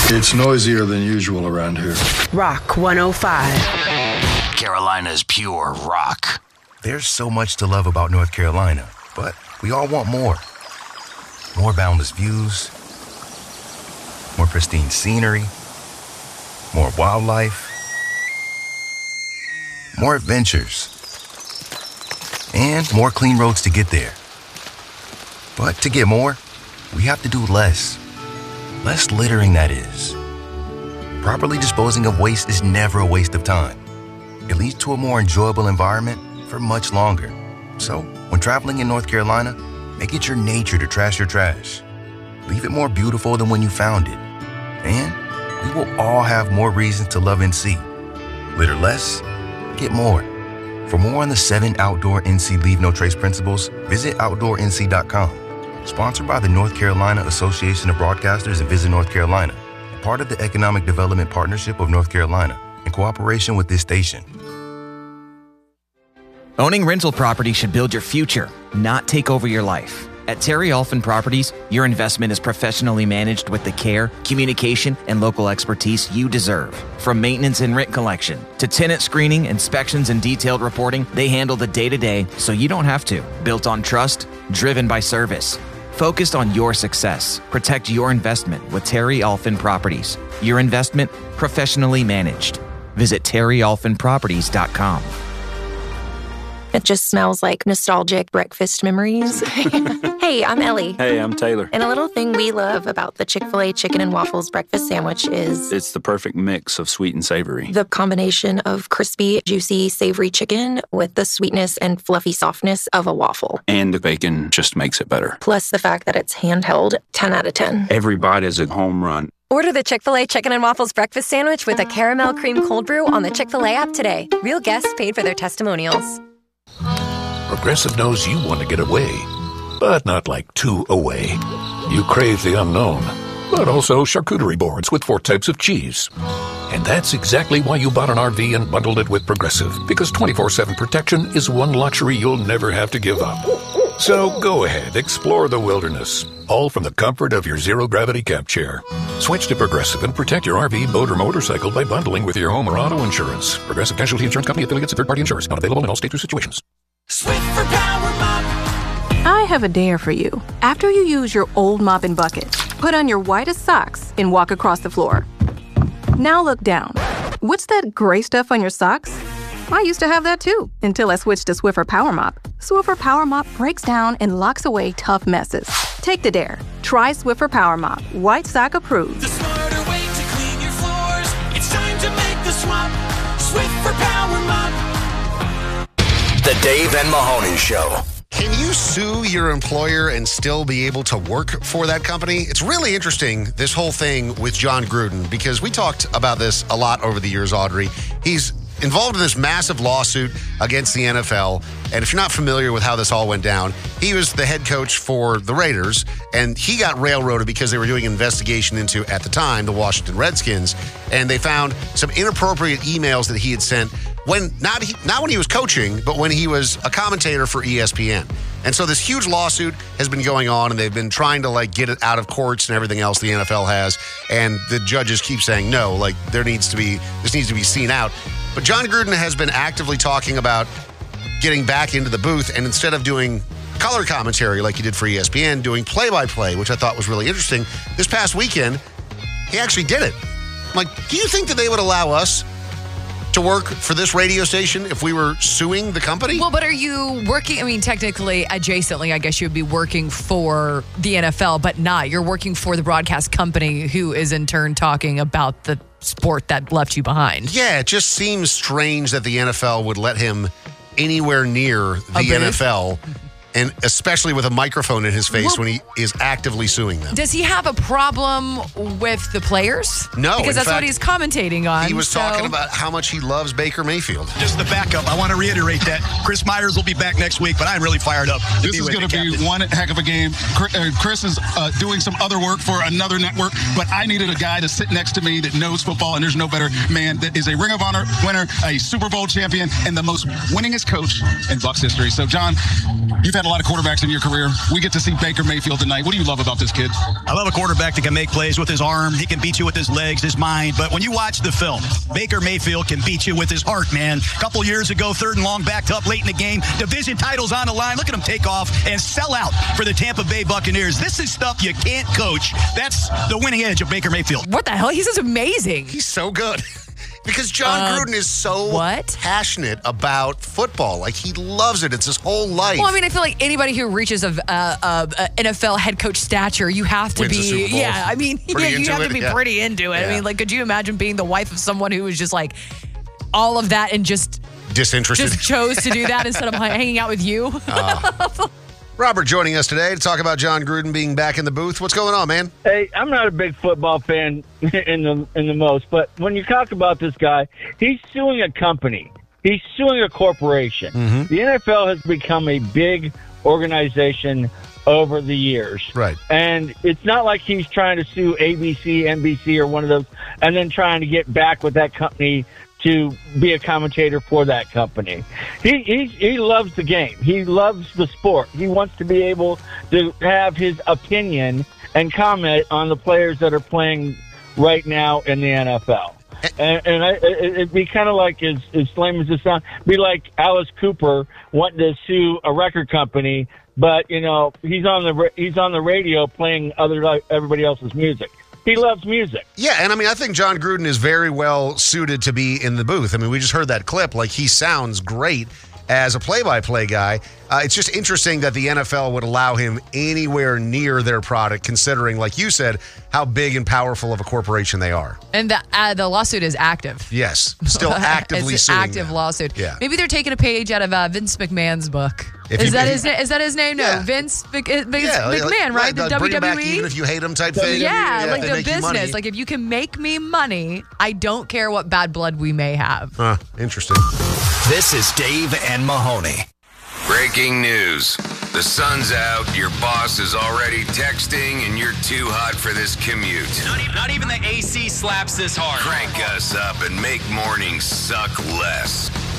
It's noisier than usual around here. Rock 105. Carolina's pure rock. There's so much to love about North Carolina, but we all want more. More boundless views, more pristine scenery, more wildlife, more adventures, and more clean roads to get there. But to get more, we have to do less. Less littering, that is. Properly disposing of waste is never a waste of time. It leads to a more enjoyable environment for much longer. So, when traveling in North Carolina, make it your nature to trash your trash. Leave it more beautiful than when you found it. And we will all have more reasons to love NC. Litter less, get more. For more on the 7 outdoor NC Leave No Trace principles, visit OutdoorNC.com. Sponsored by the North Carolina Association of Broadcasters and Visit North Carolina. Part of the Economic Development Partnership of North Carolina, in cooperation with this station. Owning rental property should build your future, not take over your life. At Terry Alphin Properties, your investment is professionally managed with the care, communication, and local expertise you deserve. From maintenance and rent collection to tenant screening, inspections, and detailed reporting, they handle the day-to-day so you don't have to. Built on trust, driven by service. Focused on your success. Protect your investment with Terry Alphin Properties. Your investment professionally managed. Visit terryalphinproperties.com. It just smells like nostalgic breakfast memories. Hey, I'm Ellie. Hey, I'm Taylor. And a little thing we love about the Chick-fil-A Chicken and Waffles breakfast sandwich is... It's the perfect mix of sweet and savory. The combination of crispy, juicy, savory chicken with the sweetness and fluffy softness of a waffle. And the bacon just makes it better. Plus the fact that it's handheld, 10 out of 10. Every bite is a home run. Order the Chick-fil-A Chicken and Waffles breakfast sandwich with a caramel cream cold brew on the Chick-fil-A app today. Real guests paid for their testimonials. Progressive knows you want to get away, but not like too away. You crave the unknown, but also charcuterie boards with 4 types of cheese. And that's exactly why you bought an RV and bundled it with Progressive, because 24/7 protection is one luxury you'll never have to give up. So go ahead, explore the wilderness, all from the comfort of your zero-gravity camp chair. Switch to Progressive and protect your RV, boat, or motorcycle by bundling with your home or auto insurance. Progressive Casualty Insurance Company, affiliates, and third-party insurers. Not available in all states or situations. Swiffer Power Mop. I have a dare for you. After you use your old mop and bucket, put on your whitest socks and walk across the floor. Now look down. What's that gray stuff on your socks? I used to have that too, until I switched to Swiffer Power Mop. Swiffer Power Mop breaks down and locks away tough messes. Take the dare. Try Swiffer Power Mop. White sock approved. The smarter way to clean your floors. It's time to make the swap. Swiffer Power Mop. The Dave and Mahoney Show. Can you sue your employer and still be able to work for that company? It's really interesting, this whole thing with Jon Gruden, because we talked about this a lot over the years, Audrey. He's involved in this massive lawsuit against the NFL. And if you're not familiar with how this all went down, he was the head coach for the Raiders, and he got railroaded because they were doing an investigation into, at the time, the Washington Redskins. And they found some inappropriate emails that he had sent when not when he was coaching, but when he was a commentator for ESPN. And so this huge lawsuit has been going on, and they've been trying to get it out of courts and everything else the NFL has. And the judges keep saying no, this needs to be seen out. But Jon Gruden has been actively talking about getting back into the booth, and instead of doing color commentary like he did for ESPN, doing play-by-play, which I thought was really interesting. This past weekend, he actually did it. Do you think that they would allow us to work for this radio station if we were suing the company? Well, but are you working, technically, adjacently, I guess you'd be working for the NFL, but not. You're working for the broadcast company who is in turn talking about the sport that left you behind. Yeah, it just seems strange that the NFL would let him anywhere near the NFL, and especially with a microphone in his face when he is actively suing them. Does he have a problem with the players? No. Because that's what he's commentating on. He was talking about how much he loves Baker Mayfield. Just the backup. I want to reiterate that Chris Myers will be back next week, but I'm really fired up. This is going to be one heck of a game. Chris is doing some other work for another network, but I needed a guy to sit next to me that knows football, and there's no better man that is a Ring of Honor winner, a Super Bowl champion, and the most winningest coach in Bucs history. So, John, you've had have a lot of quarterbacks in your career. We get to see Baker Mayfield tonight. What do you love about this kid? I love a quarterback that can make plays with his arm. He can beat you with his legs, his mind. But when you watch the film, Baker Mayfield can beat you with his heart, man. A couple years ago, 3rd and long, backed up late in the game. Division titles on the line. Look at him take off and sell out for the Tampa Bay Buccaneers. This is stuff you can't coach. That's the winning edge of Baker Mayfield. What the hell? He's just amazing. He's so good. Because John Gruden is so passionate about football. Like, he loves it. It's his whole life. Well, I mean, I feel like anybody who reaches of NFL head coach stature, you have to Wins the Super be, Bowls. yeah. I mean, Pretty yeah, you into have it, to be yeah. pretty into it. Yeah. I mean, like, could you imagine being the wife of someone who was just like all of that and just disinterested, just chose to do that instead of hanging out with you? Robert joining us today to talk about John Gruden being back in the booth. What's going on, man? Hey, I'm not a big football fan in the most, but when you talk about this guy, he's suing a company. He's suing a corporation. The NFL has become a big organization over the years. Right. And it's not like he's trying to sue ABC, NBC, or one of those, and then trying to get back with that company to be a commentator for that company. He loves the game. He loves the sport. He wants to be able to have his opinion and comment on the players that are playing right now in the NFL. And it'd be kind of like, as lame as it sounds, be like Alice Cooper wanting to sue a record company, but you know he's on the radio playing everybody else's music. He loves music. Yeah, and I mean, I think John Gruden is very well suited to be in the booth. I mean, we just heard that clip. Like, he sounds great as a play-by-play guy. It's just interesting that the NFL would allow him anywhere near their product, considering, like you said, how big and powerful of a corporation they are. And the lawsuit is active. Yes, still actively it's suing an active them. lawsuit. Yeah. Maybe they're taking a page out of Vince McMahon's book. Is that his name? No, Yeah. Vince McMahon, like, right? The bring him back WWE. even if you hate him type thing. Yeah, like they the make you money. business. Like, if you can make me money, I don't care what bad blood we may have. Interesting. This is Dave and Mahoney. Breaking news. The sun's out, your boss is already texting, and you're too hot for this commute. Not even the AC slaps this hard. Crank us up and make mornings suck less.